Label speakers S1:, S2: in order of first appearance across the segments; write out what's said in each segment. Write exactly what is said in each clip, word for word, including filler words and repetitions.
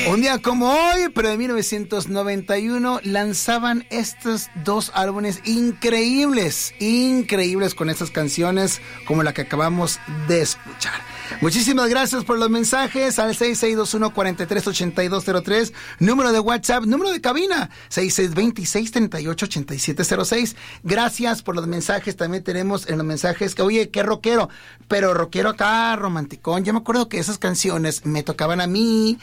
S1: Un día como hoy, pero de mil novecientos noventa y uno, lanzaban estos dos álbumes increíbles, increíbles con estas canciones como la que acabamos de escuchar. Muchísimas gracias por los mensajes al seis seis dos uno, cuatro tres ocho dos cero tres, número de WhatsApp, número de cabina seis seis dos seis, tres ocho ocho siete cero seis. Gracias por los mensajes. También tenemos en los mensajes que, oye, qué rockero, pero rockero acá, romanticón. Yo me acuerdo que esas canciones me tocaban a mí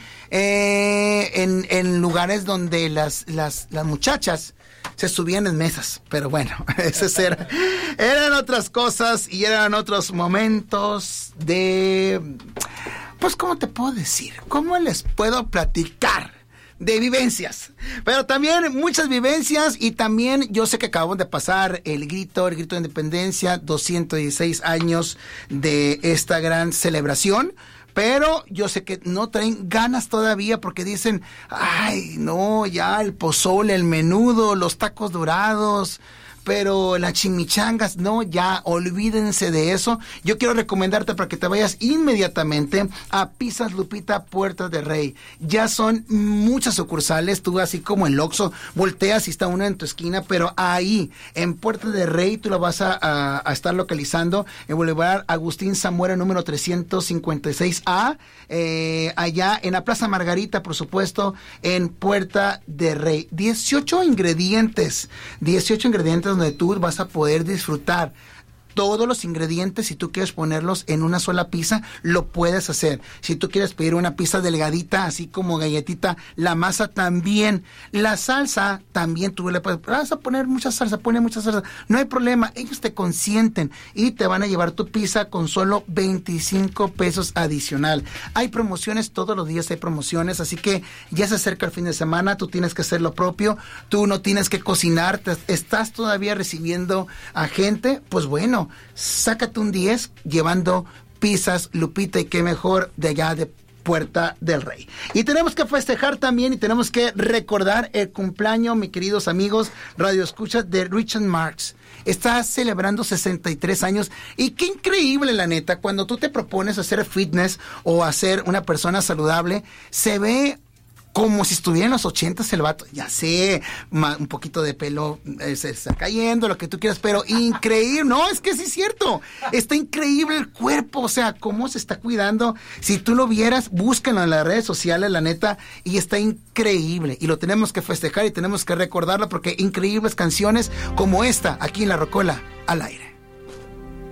S1: eh, en, en lugares donde las, las, las muchachas se subían en mesas, pero bueno, esas eran, eran otras cosas y eran otros momentos de, pues, ¿cómo te puedo decir? ¿Cómo les puedo platicar? De vivencias, pero también muchas vivencias. Y también yo sé que acabamos de pasar el grito, el grito de independencia, doscientos dieciséis años de esta gran celebración. Pero yo sé que no traen ganas todavía porque dicen, ay, no, ya el pozole, el menudo, los tacos dorados, pero las chimichangas, no, ya olvídense de eso. Yo quiero recomendarte para que te vayas inmediatamente a Pizzas Lupita Puerta de Rey. Ya son muchas sucursales, tú así como en Oxxo, volteas y está una en tu esquina, pero ahí, en Puerta de Rey, tú lo vas a, a, a estar localizando en Boulevard Agustín Zamora, número trescientos cincuenta y seis A, eh, allá en la Plaza Margarita, por supuesto, en Puerta de Rey. dieciocho ingredientes, dieciocho ingredientes donde tú vas a poder disfrutar todos los ingredientes. Si tú quieres ponerlos en una sola pizza, lo puedes hacer. Si tú quieres pedir una pizza delgadita, así como galletita, la masa también. La salsa también tú le puedes, vas a poner mucha salsa, pone mucha salsa. No hay problema, ellos te consienten y te van a llevar tu pizza con solo veinticinco pesos adicional. Hay promociones, todos los días hay promociones, así que ya se acerca el fin de semana, tú tienes que hacer lo propio, tú no tienes que cocinar, te, estás todavía recibiendo a gente, pues bueno, sácate un diez llevando Pizzas Lupita, y qué mejor de allá de Puerta del Rey. Y tenemos que festejar también y tenemos que recordar el cumpleaños, mis queridos amigos Radio Escucha, de Richard Marx. Está celebrando sesenta y tres años y qué increíble, la neta, cuando tú te propones hacer fitness o hacer una persona saludable, se ve como si estuviera en los ochentas el vato, ya sé, ma, un poquito de pelo eh, se está cayendo, lo que tú quieras, pero increíble, no, es que sí es cierto, está increíble el cuerpo, o sea, cómo se está cuidando. Si tú lo vieras, búsquenlo en las redes sociales, la neta, y está increíble, y lo tenemos que festejar y tenemos que recordarlo porque increíbles canciones como esta, aquí en La Rocola, al aire.